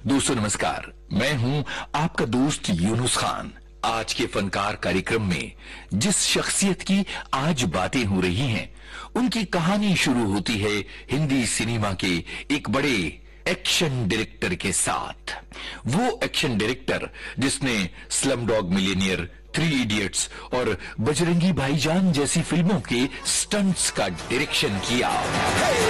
दोस्तों नमस्कार, मैं हूं आपका दोस्त यूनुस खान। आज के फनकार कार्यक्रम में जिस शख्सियत की आज बातें हो रही हैं, उनकी कहानी शुरू होती है हिंदी सिनेमा के एक बड़े एक्शन डायरेक्टर के साथ। वो एक्शन डायरेक्टर जिसने स्लम डॉग मिलियनियर, 3 इडियट्स और बजरंगी भाईजान जैसी फिल्मों के स्टंट्स का डायरेक्शन किया।